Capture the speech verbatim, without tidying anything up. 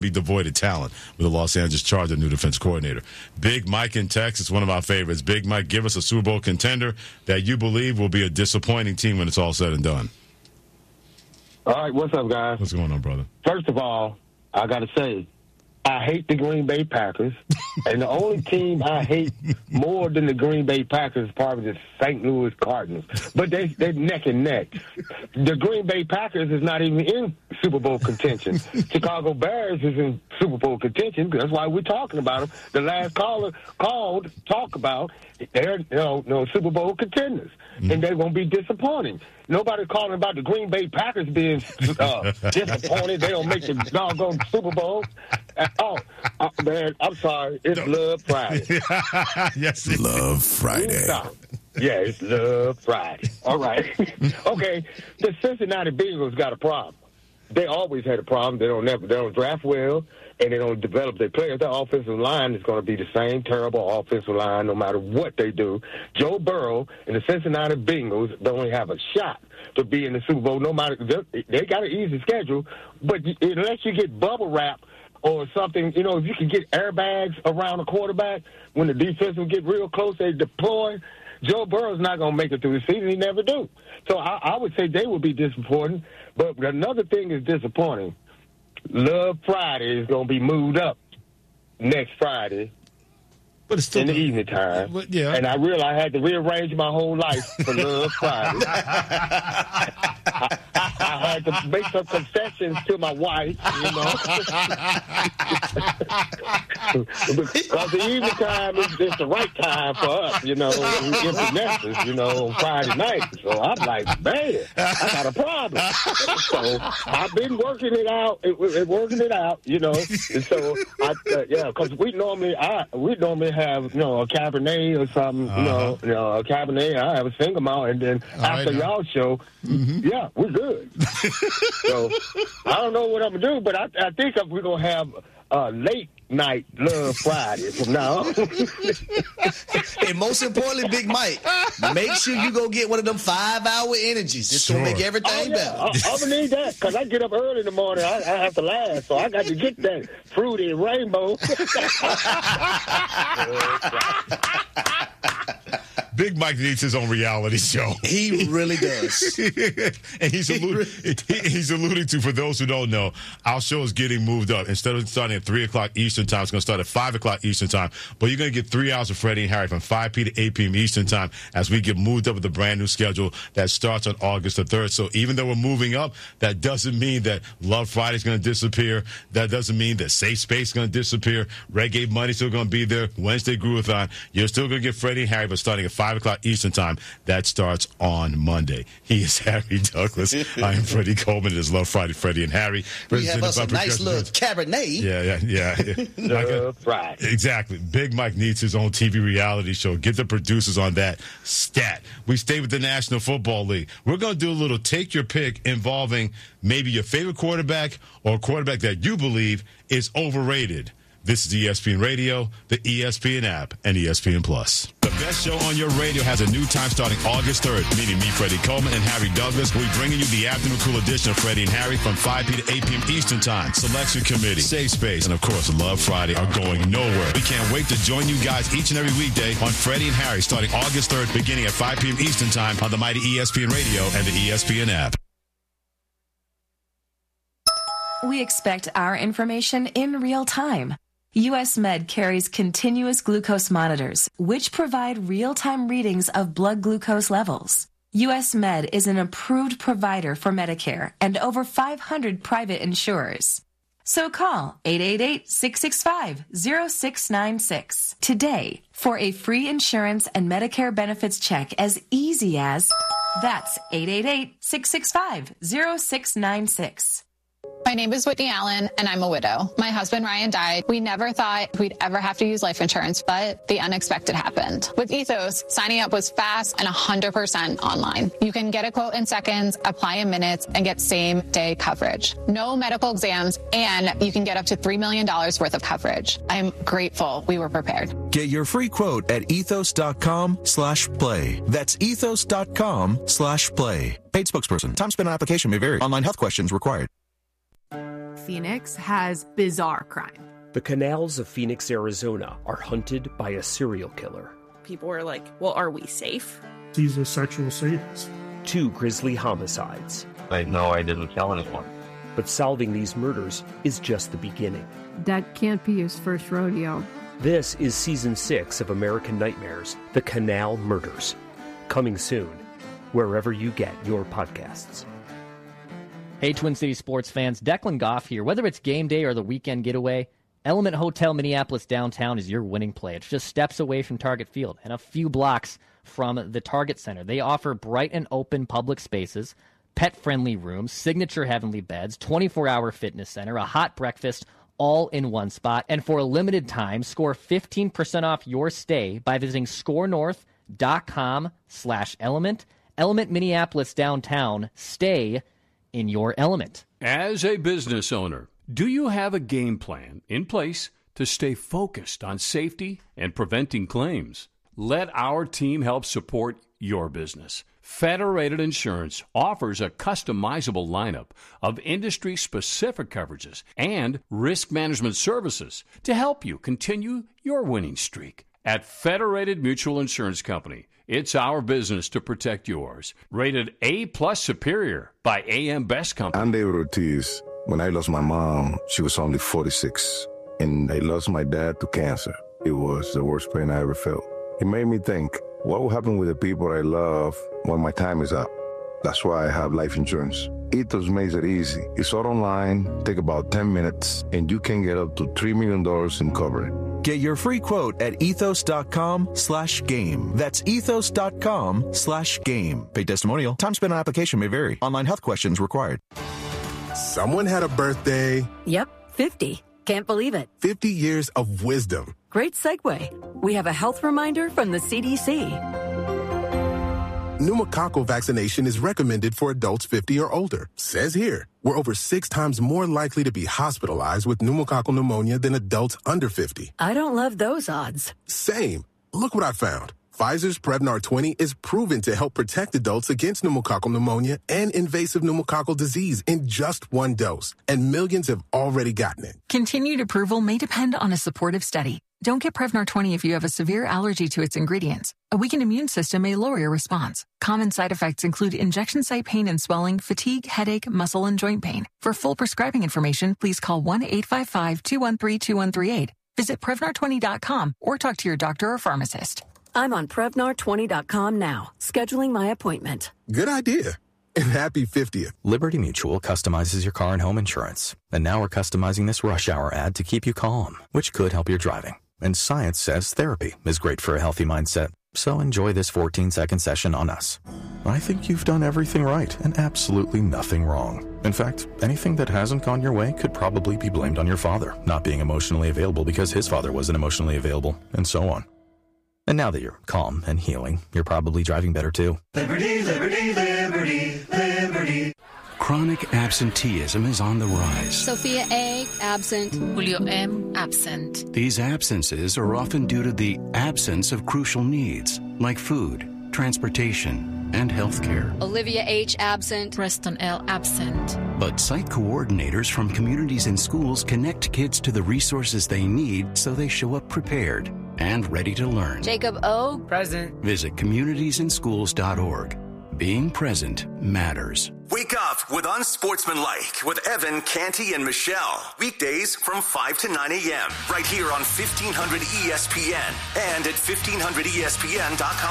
be devoid of talent with the Los Angeles Chargers new defense coordinator. Big Mike in Texas, one of our favorites. Big Mike, give us a Super Bowl contender that you believe will be a disappointing team when it's all said and done. All right, what's up, guys? What's going on, brother? First of all, I got to say, I hate the Green Bay Packers, and the only team I hate more than the Green Bay Packers is probably the Saint Louis Cardinals. But they, they're neck and neck. The Green Bay Packers is not even in Super Bowl contention. Chicago Bears is in Super Bowl contention. That's why we're talking about them. The last caller called to talk about they're you know, no Super Bowl contenders, mm. and they're going to be disappointing. Nobody's calling about the Green Bay Packers being uh, disappointed. They don't make the doggone Super Bowl. Uh, oh, uh, man, I'm sorry. It's no. Love Friday. Yes, it's Love Friday. Yeah, it's Love Friday. All right. Okay, the Cincinnati Bengals got a problem. They always had a problem. They don't never, they don't draft well, and they don't develop their players. Their offensive line is going to be the same terrible offensive line no matter what they do. Joe Burrow and the Cincinnati Bengals don't only have a shot to be in the Super Bowl. No matter they got an easy schedule, but unless you get bubble wrap or something, you know, if you can get airbags around the quarterback when the defense will get real close, they deploy. Joe Burrow's not going to make it through the season. He never do. So I, I would say they would be disappointing. But another thing is disappointing. Love Friday is going to be moved up next Friday but it's still in the evening time. But, yeah. And I realized I had to rearrange my whole life for Love Friday. I, I had to make some concessions to my wife, you know. Because the evening time is, is the right time for us, you know, empty nesters, you know, on Friday night. So I'm like, man, I got a problem. So I've been working it out, it, it, working it out, you know. And so, I, uh, yeah, because we normally, I, we normally have, you know, a Cabernet or something, uh-huh. you know, you know, a Cabernet. I have a single malt, and then All after right, y'all show, mm-hmm. yeah, we're good. So I don't know what I'm gonna do, but I, I think we're gonna have a late night Love Friday from now on. And most importantly, Big Mike, make sure you go get one of them five hour energies. It's sure. gonna make everything oh, yeah. better. I, I'm gonna need that because I get up early in the morning. I, I have to last, so I got to get that fruity rainbow. Big Mike needs his own reality show. He really does. And he's, allu- he, he's alluding to, for those who don't know, our show is getting moved up. Instead of starting at three o'clock Eastern time, it's going to start at five o'clock Eastern time. But you're going to get three hours of Freddie and Harry from five p.m. to eight p.m. Eastern time as we get moved up with a brand new schedule that starts on August the third. So even though we're moving up, that doesn't mean that Love Friday is going to disappear. That doesn't mean that Safe Space is going to disappear. Reggae Money's still going to be there. Wednesday Groovathon. You're still going to get Freddie and Harry, but starting at five o'clock Eastern time. That starts on Monday. He is Harry Douglas. I am Freddie Coleman. It is Love Friday, Freddie and Harry. We have us a nice little Cabernet. Yeah, yeah, yeah. Love Friday. Exactly. Big Mike needs his own T V reality show. Get the producers on that stat. We stay with the National Football League. We're going to do a little take your pick involving maybe your favorite quarterback or a quarterback that you believe is overrated. This is E S P N Radio, the E S P N app, and E S P N Plus. The best show on your radio has a new time starting August third. Meeting me, Freddie Coleman, and Harry Douglas. We'll be bringing you the afternoon cool edition of Freddie and Harry from five p.m. to eight p.m. Eastern time. Selection Committee, Safe Space, and of course, Love Friday are going nowhere. We can't wait to join you guys each and every weekday on Freddie and Harry starting August third, beginning at five p.m. Eastern time on the mighty E S P N Radio and the E S P N app. We expect our information in real time. U S Med carries continuous glucose monitors, which provide real-time readings of blood glucose levels. U S Med is an approved provider for Medicare and over five hundred private insurers. So call eight eight eight, six six five, zero six nine six today for a free insurance and Medicare benefits check as easy as, that's eight eight eight, six six five, zero six nine six. My name is Whitney Allen, and I'm a widow. My husband, Ryan, died. We never thought we'd ever have to use life insurance, but the unexpected happened. With Ethos, signing up was fast and one hundred percent online. You can get a quote in seconds, apply in minutes, and get same-day coverage. No medical exams, and you can get up to three million dollars worth of coverage. I'm grateful we were prepared. Get your free quote at ethos.com slash play. That's ethos.com slash play. Paid spokesperson. Time spent on application may vary. Online health questions required. Phoenix has bizarre crime. The canals of Phoenix, Arizona are hunted by a serial killer. People were like, well, are we safe? He's a sexual sadist. Two grisly homicides. I know I didn't kill anyone. But solving these murders is just the beginning. That can't be his first rodeo. This is season six of American Nightmares, The Canal Murders. Coming soon, wherever you get your podcasts. Hey, Twin Cities sports fans, Declan Goff here. Whether it's game day or the weekend getaway, Element Hotel Minneapolis downtown is your winning play. It's just steps away from Target Field and a few blocks from the Target Center. They offer bright and open public spaces, pet-friendly rooms, signature heavenly beds, twenty-four hour fitness center, a hot breakfast, all in one spot. And for a limited time, score fifteen percent off your stay by visiting scorenorth.com slash element. Element Minneapolis downtown. Stay in your element. As a business owner, do you have a game plan in place to stay focused on safety and preventing claims? Let our team help support your business. Federated Insurance offers a customizable lineup of industry-specific coverages and risk management services to help you continue your winning streak. At Federated Mutual Insurance Company, it's our business to protect yours. Rated A-plus Superior by A M Best Company. I'm David Ortiz. When I lost my mom, she was only forty-six. And I lost my dad to cancer. It was the worst pain I ever felt. It made me think, what will happen with the people I love when my time is up? That's why I have life insurance. Ethos makes it easy. It's all online, take about ten minutes, and you can get up to three million dollars in coverage. Get your free quote at ethos.com slash game. That's ethos.com slash game. Paid testimonial. Time spent on application may vary. Online health questions required. Someone had a birthday. Yep, fifty. Can't believe it. fifty years of wisdom. Great segue. We have a health reminder from the C D C. Pneumococcal vaccination is recommended for adults fifty or older. Says here, we're over six times more likely to be hospitalized with pneumococcal pneumonia than adults under fifty. I don't love those odds. Same. Look what I found. Pfizer's Prevnar twenty is proven to help protect adults against pneumococcal pneumonia and invasive pneumococcal disease in just one dose. And millions have already gotten it. Continued approval may depend on a supportive study. Don't get Prevnar twenty if you have a severe allergy to its ingredients. A weakened immune system may lower your response. Common side effects include injection site pain and swelling, fatigue, headache, muscle, and joint pain. For full prescribing information, please call one eight five five, two one three, two one three eight. Visit Prevnar twenty dot com or talk to your doctor or pharmacist. I'm on Prevnar twenty dot com now, scheduling my appointment. Good idea. And happy fiftieth. Liberty Mutual customizes your car and home insurance. And now we're customizing this rush hour ad to keep you calm, which could help your driving. And science says therapy is great for a healthy mindset. So enjoy this fourteen second session on us. I think you've done everything right and absolutely nothing wrong. In fact, anything that hasn't gone your way could probably be blamed on your father not being emotionally available because his father wasn't emotionally available, and so on. And now that you're calm and healing, you're probably driving better too. Liberty, liberty, liberty, liberty. Chronic absenteeism is on the rise. Sophia A. absent. Julio M. absent. These absences are often due to the absence of crucial needs like food, transportation, and health care. Olivia H. absent. Preston L. absent. But site coordinators from communities and schools connect kids to the resources they need so they show up prepared and ready to learn. Jacob O. present. Visit communities in schools dot org. Being present matters. Wake up with Unsportsmanlike with Evan, Canty, and Michelle. Weekdays from five to nine a.m. right here on fifteen hundred E S P N and at fifteen hundred E S P N dot com.